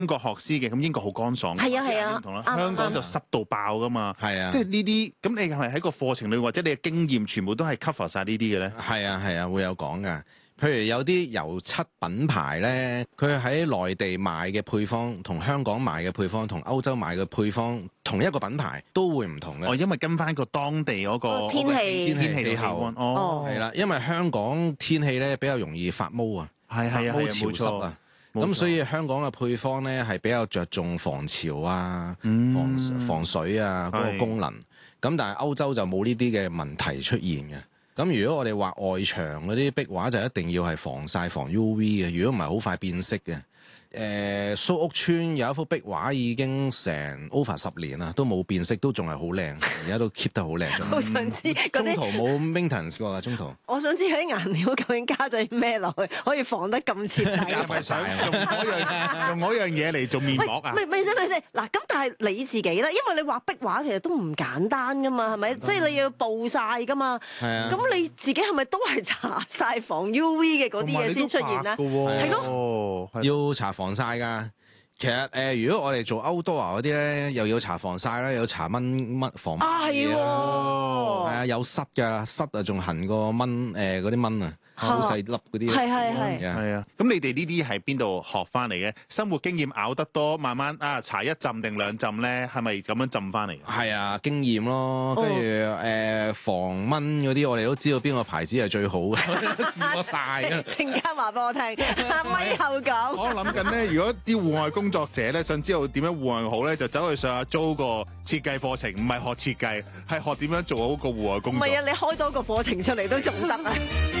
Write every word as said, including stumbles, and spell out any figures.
英國學師嘅，咁英國好乾爽， 係啊係啊， 唔同啦。香港就濕到爆噶嘛， 係啊， 即係呢啲，咁你係咪喺個課程裏或者你嘅經驗全部都係 cover 晒呢啲嘅咧？ 係啊係啊，會有講噶。譬如有啲油漆品牌咧，佢喺內地賣嘅配方同香港賣嘅配方同歐洲賣嘅配方，同一個品牌都會唔同嘅。 哦，因為跟翻個當地嗰個天氣、 天氣氣候氣溫哦， 係啦，因為香港天氣咧比較容易發毛啊， 係係啊， 發毛潮冇錯濕啊，咁所以香港嘅配方咧係比較着重防潮啊、 嗯防防水啊嗰個功能。咁但係歐洲就冇呢啲嘅問題出現嘅。咁如果我哋畫外牆嗰啲壁畫就一定要係防曬防 U V 嘅，如果唔係好快變色嘅。誒、呃、蘇屋村有一幅壁畫已經成 over 十年啦，都冇變色，都仲係好靚，而家都 keep 得好靚。 我想知嗰中啲途冇 maintenance 㗎，中途。 我想知嗰啲顏料究竟加咗啲咩落去，可以防得咁徹底？ 係咪想用嗰樣用嗰樣嘢嚟做面膜啊？ 咪咪先咪先嗱，咁但係你自己咧，因為你畫壁畫其實都唔簡單噶嘛，係咪？即係你要曝曬噶嘛。 係啊。 咁你自己係咪都係搽曬防 U V 嘅嗰啲嘢先出現咧？ 係咯， 要搽防曬㗎。其實誒、呃，如果我哋做 outdoor 嗰啲咧，又要搽防曬啦，又要搽蚊蚊防蚊啊，係喎， 係啊，有虱㗎，虱啊仲痕過蚊誒嗰啲蚊啊，好細粒嗰啲。 係係係。 係啊，咁你哋呢啲係邊度學翻嚟嘅？生活經驗咬得多，慢慢啊搽一浸定兩浸咧，係咪咁樣浸翻嚟？ 係啊，經驗咯，跟住誒防蚊嗰啲，我哋都知道邊個牌子係最好嘅，試過晒啊！ 陣間話俾我聽，咪後講。 我諗緊咧，如果啲戶外工作者咧想知道點樣戶外好咧，就走去上下租個設計課程，唔係學設計，係學點樣做好個戶外工作。 唔係啊，你開多個課程出嚟都仲得啊！